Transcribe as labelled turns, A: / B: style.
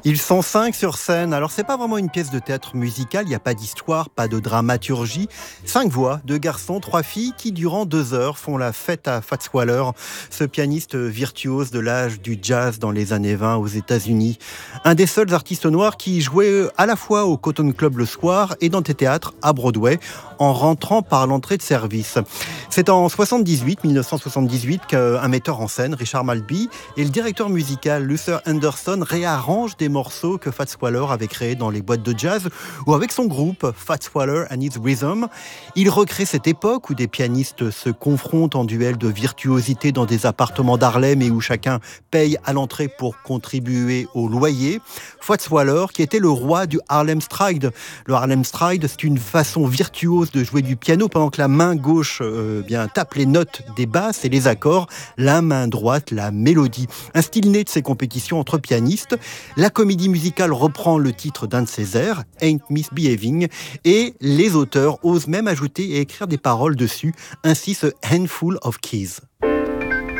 A: Ils sont 5 sur scène. Alors, c'est pas vraiment une pièce de théâtre musical, il n'y a pas d'histoire, pas de dramaturgie. 5 voix, 2 garçons, 3 filles qui, durant 2 heures, font la fête à Fats Waller, ce pianiste virtuose de l'âge du jazz dans les années 20 aux États-Unis. Un des seuls artistes noirs qui jouait à la fois au Cotton Club le soir et dans des théâtres à Broadway, en rentrant par l'entrée de service. C'est en 1978, qu'un metteur en scène, Richard Maltby, et le directeur musical Luther Anderson réarrangent des morceaux que Fats Waller avait créés dans les boîtes de jazz ou avec son groupe Fats Waller and His Rhythm. Il recrée cette époque où des pianistes se confrontent en duel de virtuosité dans des appartements d'Harlem et où chacun paye à l'entrée pour contribuer au loyer. Fats Waller, qui était le roi du Harlem Stride. Le Harlem Stride, c'est une façon virtuose de jouer du piano pendant que la main gauche tape les notes des basses et les accords, la main droite la mélodie. Un style né de ces compétitions entre pianistes. La comédie musicale reprend le titre d'un de ses airs, Ain't Misbehaving, et les auteurs osent même ajouter et écrire des paroles dessus, ainsi ce Handful of Keys.